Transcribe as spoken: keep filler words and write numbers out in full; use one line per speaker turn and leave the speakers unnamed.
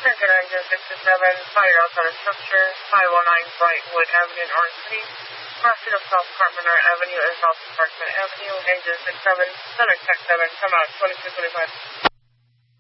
Second engine sixty-seven, fire outside of structure, five oh nine Brightwood Avenue in Orange City. Crossing of South Carpenter Avenue and South Parkman Avenue, engine six seven, center check seven, come out twenty-two twenty-five.